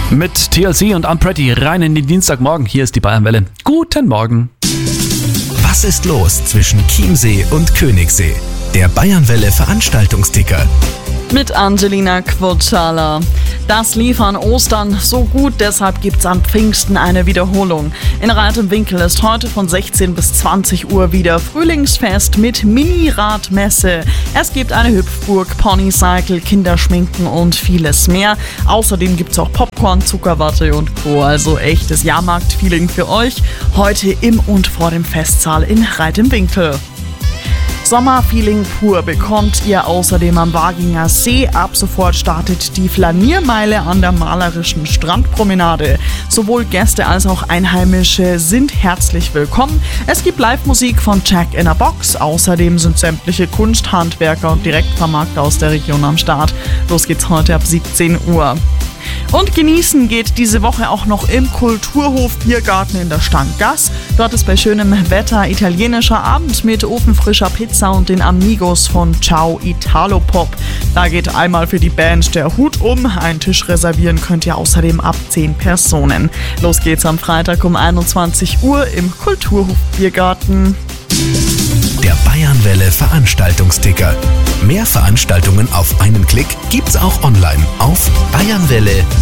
Mit TLC und Unpretty rein in den Dienstagmorgen. Hier ist die Bayernwelle. Guten Morgen. Was ist los zwischen Chiemsee und Königssee? Der Bayernwelle Veranstaltungsticker. Mit Angelina Quotschala. Das lief an Ostern so gut, deshalb gibt's am Pfingsten eine Wiederholung. In Reit im Winkel ist heute von 16 bis 20 Uhr wieder Frühlingsfest mit Mini-Radmesse. Es gibt eine Hüpfburg, Ponycycle, Kinderschminken und vieles mehr. Außerdem gibt's auch Popcorn, Zuckerwatte und Co. Also echtes Jahrmarkt-Feeling für euch. Heute im und vor dem Festsaal in Reit im Winkel. Sommerfeeling pur bekommt ihr außerdem am Waginger See. Ab sofort startet die Flaniermeile an der malerischen Strandpromenade. Sowohl Gäste als auch Einheimische sind herzlich willkommen. Es gibt Live-Musik von Jack in a Box. Außerdem sind sämtliche Kunsthandwerker und Direktvermarkter aus der Region am Start. Los geht's heute ab 17 Uhr. Und genießen geht diese Woche auch noch im Kulturhof Biergarten in der Stanggasse. Dort ist bei schönem Wetter italienischer Abend mit ofenfrischer Pizza und den Amigos von Ciao Italo Pop. Da geht einmal für die Band der Hut um. Einen Tisch reservieren könnt ihr außerdem ab 10 Personen. Los geht's am Freitag um 21 Uhr im Kulturhof Biergarten. Der Bayernwelle Veranstaltungsticker. Mehr Veranstaltungen auf einen Klick gibt's auch online auf bayernwelle.at.